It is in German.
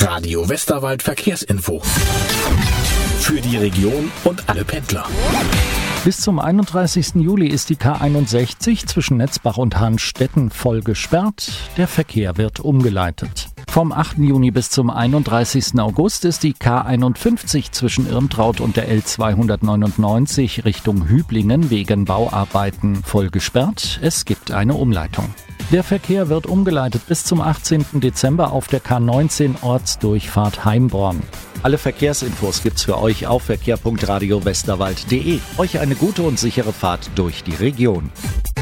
Radio Westerwald Verkehrsinfo. Für die Region und alle Pendler. Bis zum 31. Juli ist die K61 zwischen Netzbach und Hahnstetten voll gesperrt. Der Verkehr wird umgeleitet. Vom 8. Juni bis zum 31. August ist die K51 zwischen Irmtraut und der L299 Richtung Hüblingen wegen Bauarbeiten voll gesperrt. Es gibt eine Umleitung. Der Verkehr wird umgeleitet bis zum 18. Dezember auf der K19 Ortsdurchfahrt Heimborn. Alle Verkehrsinfos gibt's für euch auf verkehr.radiowesterwald.de. Euch eine gute und sichere Fahrt durch die Region.